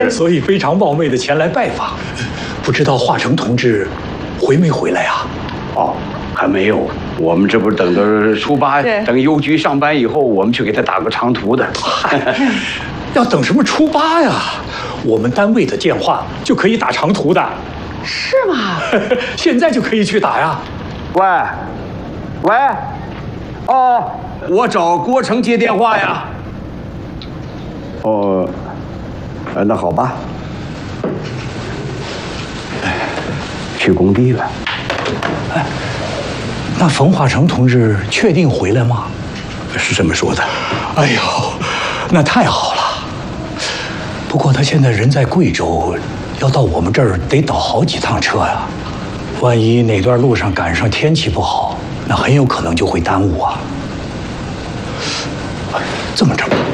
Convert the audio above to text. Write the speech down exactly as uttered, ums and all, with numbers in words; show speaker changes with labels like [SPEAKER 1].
[SPEAKER 1] 所以非常冒昧的前来拜访。不知道华成同志回没回来啊？
[SPEAKER 2] 哦，还没有。我们这不是等着初八，等邮局上班以后，我们去给他打个长途的。
[SPEAKER 1] 要等什么初八呀？我们单位的电话就可以打长途的。
[SPEAKER 3] 是吗？
[SPEAKER 1] 现在就可以去打呀。
[SPEAKER 2] 喂，喂，哦，我找郭成接电话呀。哦，呃，那好吧。去工地了。
[SPEAKER 1] 哎，那冯华成同志确定回来吗？
[SPEAKER 2] 是这么说的。
[SPEAKER 1] 哎呦，那太好了。不过他现在人在贵州，要到我们这儿得倒好几趟车呀。万一哪段路上赶上天气不好，那很有可能就会耽误啊。这么着吧。